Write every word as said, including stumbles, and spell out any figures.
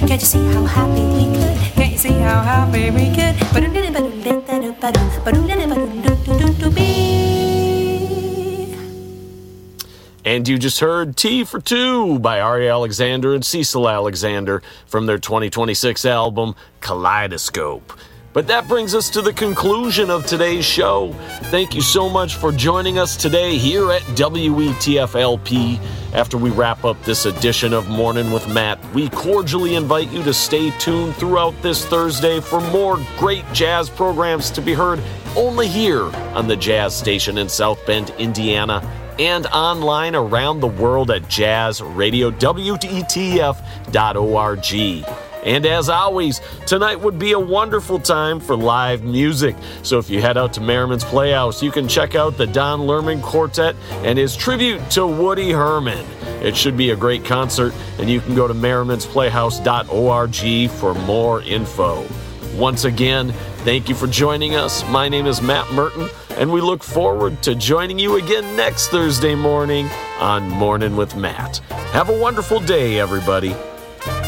Can't you see how happy we could? Can't you see how happy we could? And you just heard Tea for Two by Ari Alexander and Cecil Alexander from their twenty twenty-six album Kaleidoscope. But that brings us to the conclusion of today's show. Thank you so much for joining us today here at W E T F L P. After we wrap up this edition of Morning with Matt, we cordially invite you to stay tuned throughout this Thursday for more great jazz programs to be heard only here on the Jazz Station in South Bend, Indiana, and online around the world at jazz radio W E T F dot org. And as always, tonight would be a wonderful time for live music. So if you head out to Merriman's Playhouse, you can check out the Don Lerman Quartet and his tribute to Woody Herman. It should be a great concert, and you can go to merrimans playhouse dot org for more info. Once again, thank you for joining us. My name is Matt Merton, and we look forward to joining you again next Thursday morning on Morning with Matt. Have a wonderful day, everybody.